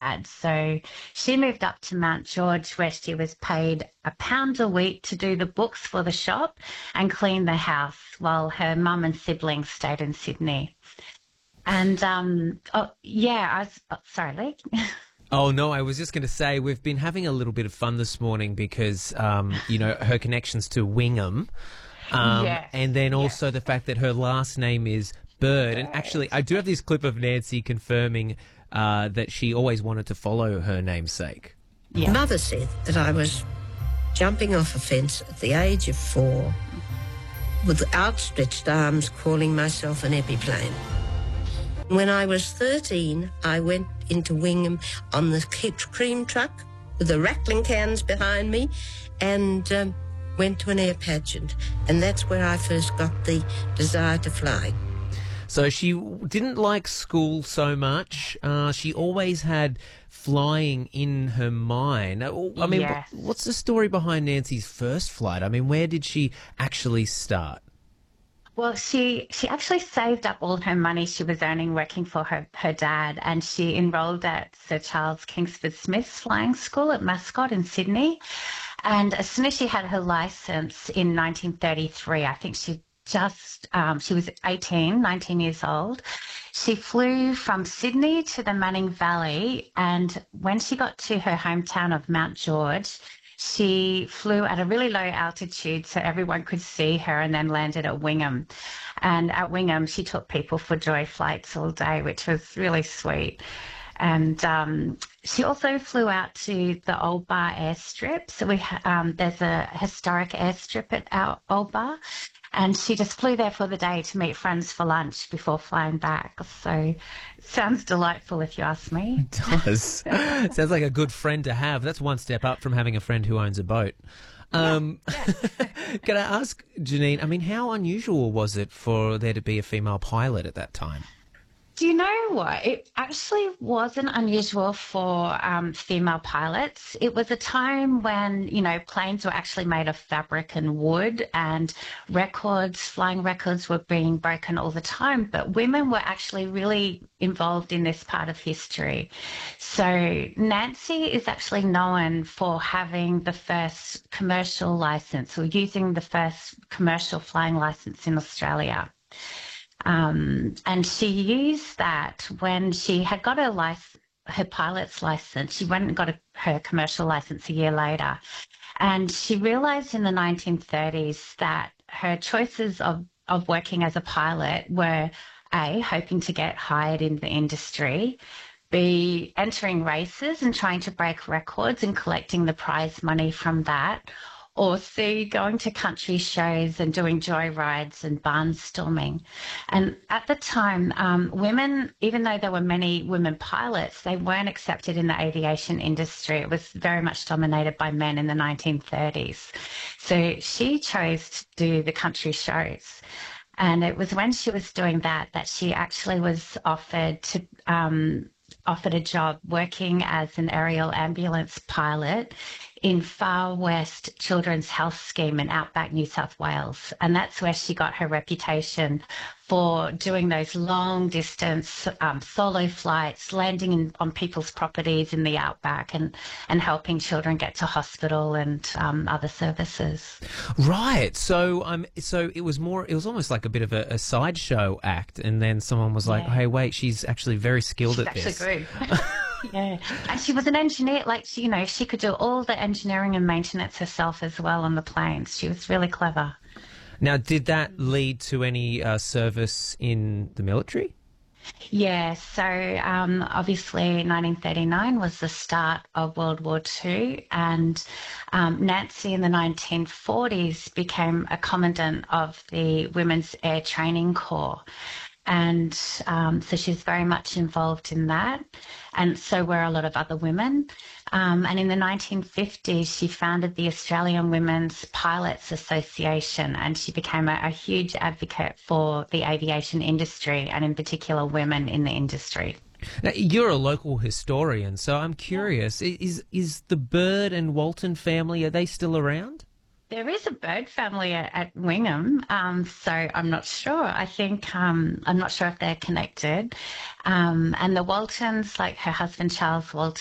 dad. So she moved up to Mount George where she was paid £1 a week to do the books for the shop and clean the house while her mum and siblings stayed in Sydney. And, oh, yeah, sorry, Lee. Oh, no, I was just going to say we've been having a little bit of fun this morning because, her connections to Wingham. Yes, And then yes. also the fact that her last name is Bird. And actually, I do have this clip of Nancy confirming that she always wanted to follow her namesake. Yeah. Mother said that I was jumping off a fence at the age of 4 with outstretched arms calling myself an epiplane. When I was 13, I went into Wingham on the cream truck with the rattling cans behind me and went to an air pageant. And that's where I first got the desire to fly. So she didn't like school so much. She always had flying in her mind. I mean, Yes. what's the story behind Nancy's first flight? I mean, where did she actually start? Well, she actually saved up all her money she was earning working for her dad, and she enrolled at Sir Charles Kingsford Smith's flying school at Mascot in Sydney. And as soon as she had her license in 1933, I think she was 19 years old. She flew from Sydney to the Manning Valley, and when she got to her hometown of Mount George, she flew at a really low altitude so everyone could see her, and then landed at Wingham. And at Wingham, she took people for joy flights all day, which was really sweet. And she also flew out to the Old Bar airstrip. So there's a historic airstrip at our Old Bar. And she just flew there for the day to meet friends for lunch before flying back. So it sounds delightful if you ask me. It does. Sounds like a good friend to have. That's one step up from having a friend who owns a boat. Can I ask, Janine, I mean, how unusual was it for there to be a female pilot at that time? Do you know what? It actually wasn't unusual for female pilots. It was a time when, planes were actually made of fabric and wood, and flying records were being broken all the time. But women were actually really involved in this part of history. So Nancy is actually known for having the first commercial license, or using the first commercial flying license in Australia. And she used that when she had got her pilot's license. She went and got her commercial license a year later. And she realized in the 1930s that her choices of working as a pilot were A, hoping to get hired in the industry, B, entering races and trying to break records and collecting the prize money from that, or C, going to country shows and doing joy rides and barnstorming. And at the time, women, even though there were many women pilots, they weren't accepted in the aviation industry. It was very much dominated by men in the 1930s. So she chose to do the country shows. And it was when she was doing that she actually was offered a job working as an aerial ambulance pilot in Far West Children's Health Scheme in outback New South Wales. And that's where she got her reputation for doing those long distance solo flights, landing on people's properties in the outback and helping children get to hospital and other services. Right. So it was almost like a bit of a sideshow act, and then someone was like, "Hey, wait, she's actually very skilled at this." Actually grew. Yeah, and she was an engineer. She could do all the engineering and maintenance herself as well on the planes. She was really clever. Now, did that lead to any service in the military? Yeah, so obviously 1939 was the start of World War II, and Nancy in the 1940s became a commandant of the Women's Air Training Corps. And so she's very much involved in that. And so were a lot of other women. And in the 1950s, she founded the Australian Women's Pilots Association, and she became a huge advocate for the aviation industry, and in particular women in the industry. Now, you're a local historian, so I'm curious, is the Bird and Walton family, are they still around? There is a Bird family at Wingham, so I'm not sure. I think I'm not sure if they're connected. And the Waltons, like her husband Charles Walton,